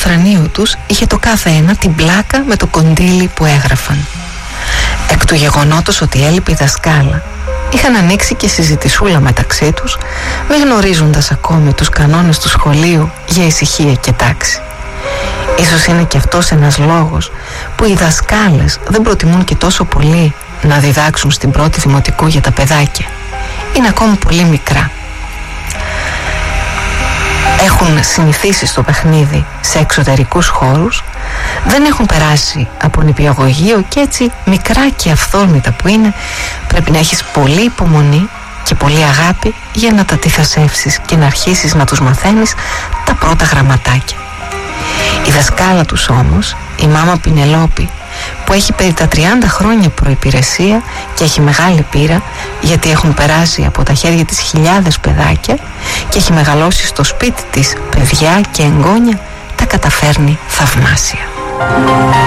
θρανίου τους είχε το κάθε ένα την πλάκα με το κοντήλι που έγραφαν. Εκ του γεγονότος ότι έλειπε η δασκάλα, είχαν ανοίξει και συζητησούλα μεταξύ τους, μη γνωρίζοντας ακόμη τους κανόνες του σχολείου για ησυχία και τάξη. Ίσως είναι και αυτός ένας λόγος που οι δασκάλες δεν προτιμούν και τόσο πολύ να διδάξουν στην πρώτη δημοτικού για τα παιδάκια. Είναι ακόμη πολύ μικρά. Έχουν συνηθίσει στο παιχνίδι σε εξωτερικούς χώρους, δεν έχουν περάσει από νηπιαγωγείο και έτσι μικρά και αυθόρμητα που είναι, πρέπει να έχεις πολύ υπομονή και πολύ αγάπη για να τα τυθασεύσεις και να αρχίσεις να τους μαθαίνεις τα πρώτα γραμματάκια. Η δασκάλα τους όμως, η μάμα Πινελόπη, που έχει περί τα 30 χρόνια προϋπηρεσία και έχει μεγάλη πείρα, γιατί έχουν περάσει από τα χέρια της χιλιάδες παιδάκια και έχει μεγαλώσει στο σπίτι της παιδιά και εγγόνια, τα καταφέρνει θαυμάσια.